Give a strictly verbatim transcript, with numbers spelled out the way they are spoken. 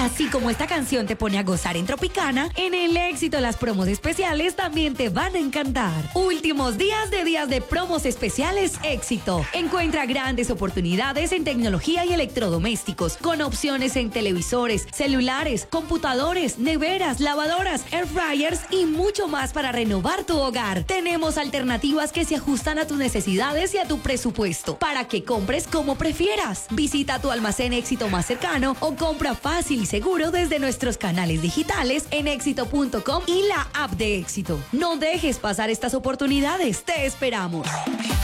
Así como esta canción te pone a gozar en Tropicana, en el Éxito las promos especiales también te van a encantar. Últimos días de días de promos especiales Éxito. Encuentra grandes oportunidades en tecnología y electrodomésticos, con opciones en televisores, celulares, computadores, neveras, lavadoras, air fryers y mucho más para renovar tu hogar. Tenemos alternativas que se ajustan a tus necesidades y a tu presupuesto, para que compres como prefieras. Visita tu almacén Éxito más cercano o compra fácil y seguro desde nuestros canales digitales en éxito punto com y la app de Éxito. No dejes pasar estas oportunidades. Te esperamos.